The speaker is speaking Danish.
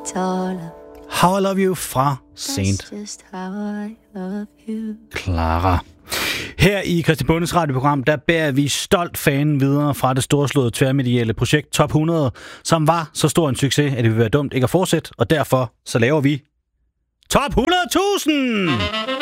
How I Love You fra Saint Clara. Her i Kristi Bondes radioprogram, der bærer vi stolt fanen videre fra det storslåede tværmediale projekt Top 100, som var så stor en succes, at det ville være dumt ikke at fortsætte, og derfor så laver vi Top 100.000!